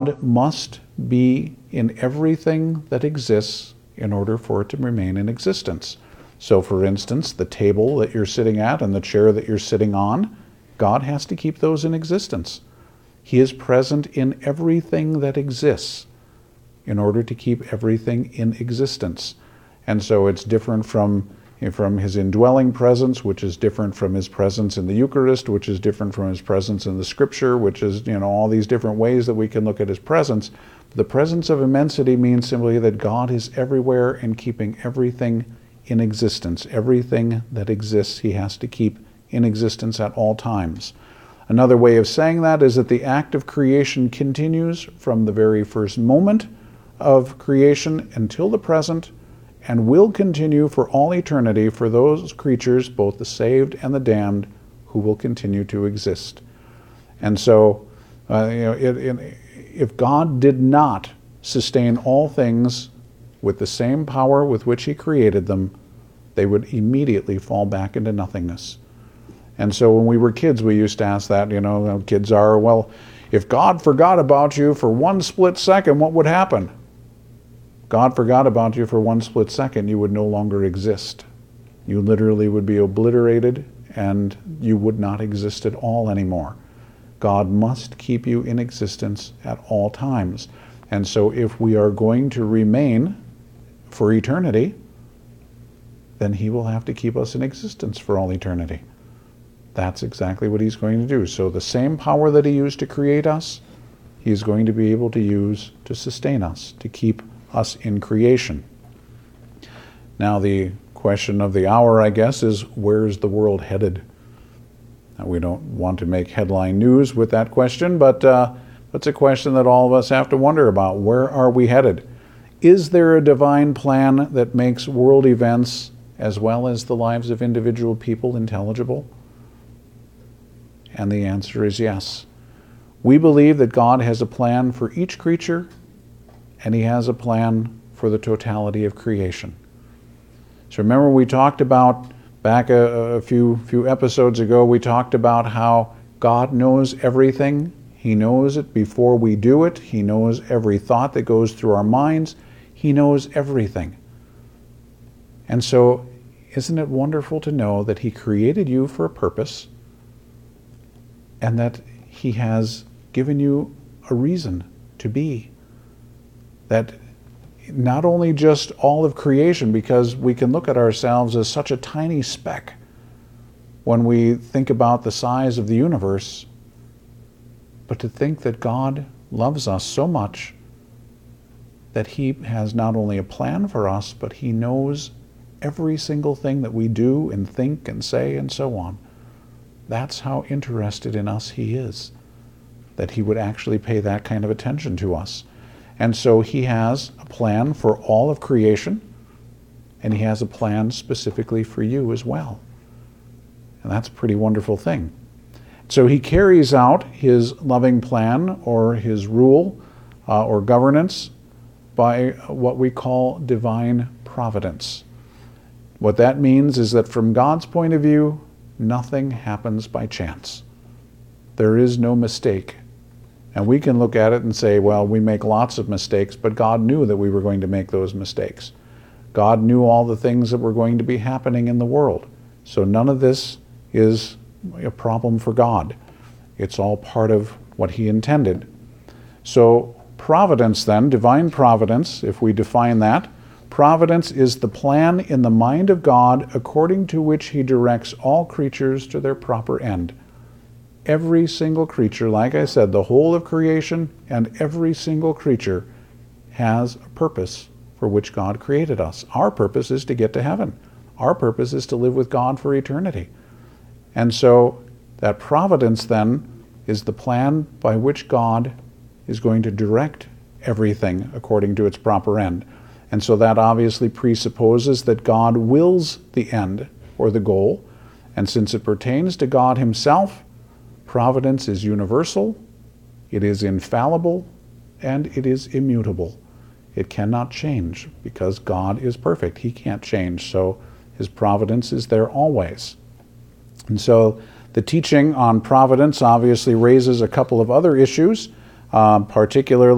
God must be in everything that exists in order for it to remain in existence. So for instance, the table that you're sitting at and the chair that you're sitting on, God has to keep those in existence. He is present in everything that exists in order to keep everything in existence. And so it's different from his indwelling presence, which is different from his presence in the Eucharist, which is different from his presence in the Scripture, which is, all these different ways that we can look at his presence. The presence of immensity means simply that God is everywhere and keeping everything in existence. Everything that exists, he has to keep in existence at all times. Another way of saying that is that the act of creation continues from the very first moment of creation until the present, and will continue for all eternity for those creatures, both the saved and the damned, who will continue to exist. And so, if God did not sustain all things with the same power with which he created them, they would immediately fall back into nothingness. And so when we were kids, we used to ask that, kids are, well, if God forgot about you for one split second, what would happen? God forgot about you for one split second, you would no longer exist. You literally would be obliterated and you would not exist at all anymore. God must keep you in existence at all times. And so if we are going to remain for eternity, then he will have to keep us in existence for all eternity. That's exactly what he's going to do. So the same power that he used to create us, he's going to be able to use to sustain us, to keep us in creation. Now the question of the hour, I guess, is where's the world headed? Now, we don't want to make headline news with that question, but it's a question that all of us have to wonder about. Where are we headed? Is there a divine plan that makes world events as well as the lives of individual people intelligible? And the answer is yes. We believe that God has a plan for each creature, and he has a plan for the totality of creation. So remember, we talked about, back a few episodes ago, we talked about how God knows everything. He knows it before we do it. He knows every thought that goes through our minds. He knows everything. And so, isn't it wonderful to know that he created you for a purpose, and that he has given you a reason to be? That not only just all of creation, because we can look at ourselves as such a tiny speck when we think about the size of the universe, but to think that God loves us so much that he has not only a plan for us, but he knows every single thing that we do and think and say and so on. That's how interested in us he is, that he would actually pay that kind of attention to us. And so he has a plan for all of creation, and he has a plan specifically for you as well. And that's a pretty wonderful thing. So he carries out his loving plan or his rule or governance by what we call divine providence. What that means is that from God's point of view, nothing happens by chance. There is no mistake. And we can look at it and say, well, we make lots of mistakes, but God knew that we were going to make those mistakes. God knew all the things that were going to be happening in the world. So none of this is a problem for God. It's all part of what he intended. So providence then, divine providence, if we define that, providence is the plan in the mind of God according to which he directs all creatures to their proper end. Every single creature, like I said, the whole of creation and every single creature has a purpose for which God created us. Our purpose is to get to heaven. Our purpose is to live with God for eternity. And so that providence then is the plan by which God is going to direct everything according to its proper end. And so that obviously presupposes that God wills the end or the goal. And since it pertains to God himself, providence is universal, it is infallible, and it is immutable. It cannot change because God is perfect. He can't change, so his providence is there always. And so the teaching on providence obviously raises a couple of other issues, particularly